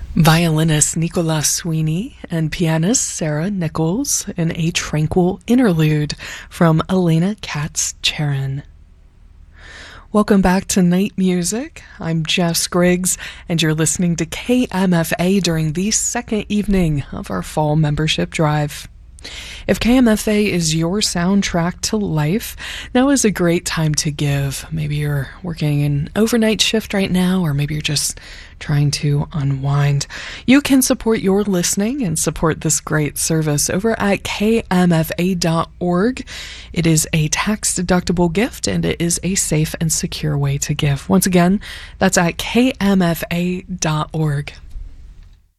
Violinist Nicola Sweeney and pianist Sarah Nichols in a tranquil interlude from Elena Katz-Charin. Welcome back to Night Music. I'm Jess Griggs, and you're listening to KMFA during the second evening of our fall membership drive. If KMFA is your soundtrack to life, now is a great time to give. Maybe you're working an overnight shift right now, or maybe you're just trying to unwind. You can support your listening and support this great service over at kmfa.org. It is a tax-deductible gift, and it is a safe and secure way to give. Once again, that's at kmfa.org.